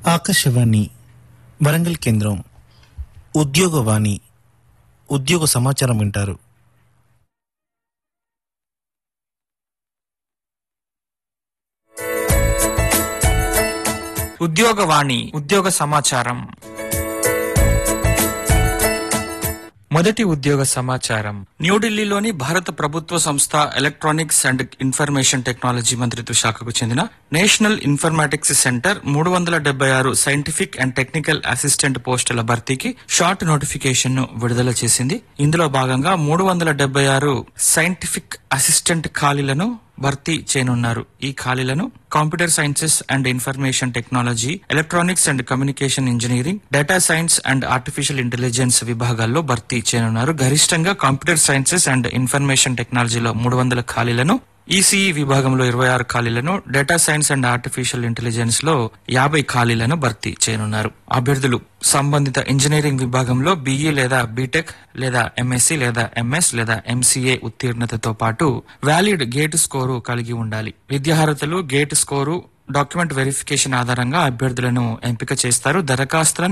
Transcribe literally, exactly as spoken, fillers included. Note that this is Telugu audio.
ఆకాశవాణి వరంగల్ కేంద్రం ఉద్యోగవాణి ఉద్యోగ సమాచారం వింటారు. ఉద్యోగవాణి ఉద్యోగ సమాచారం. మొదటి ఉద్యోగ సమాచారం. న్యూఢిల్లీలోని భారత ప్రభుత్వ సంస్థ ఎలక్ట్రానిక్స్ అండ్ ఇన్ఫర్మేషన్ టెక్నాలజీ మంత్రిత్వ శాఖకు చెందిన నేషనల్ ఇన్ఫర్మాటిక్స్ సెంటర్ మూడు వందల డెబ్బై ఆరు సైంటిఫిక్ అండ్ టెక్నికల్ అసిస్టెంట్ పోస్టుల భర్తీకి షార్ట్ నోటిఫికేషన్ ను విడుదల చేసింది. ఇందులో భాగంగా మూడు వందల డెబ్బై ఆరు సైంటిఫిక్ అసిస్టెంట్ ఖాళీలను భర్తీ చేయనున్నారు. ఈ ఖాళీలను computer sciences and information technology, electronics and communication engineering, data science and artificial intelligence విభాగాల్లో భర్తీ చేయనున్నారు. గరిష్టంగా కంప్యూటర్ సైన్సెస్ అండ్ ఇన్ఫర్మేషన్ టెక్నాలజీలో మూడు వందల ఖాళీలను, ఈసీఈ విభాగంలో ఇరవై ఆరు ఖాళీలను, data science and artificial intelligence లో యాభై ఖాళీలను భర్తీ చేయనున్నారు. అభ్యర్థులు సంబంధిత ఇంజనీరింగ్ విభాగంలో బీఈ లేదా బీటెక్ లేదా ఎంఎస్సీ లేదా ఎంఎస్ లేదా ఎంసీఏ ఉత్తీర్ణతతో పాటు వ్యాలిడ్ గేట్ స్కోరు కలిగి ఉండాలి. విద్యార్హతలు, గేట్ స్కోరు, డాక్యుమెంట్ వెరిఫికేషన్ ఆధారంగా అభ్యర్థులను ఎంపిక చేస్తారు. దరఖాస్తులను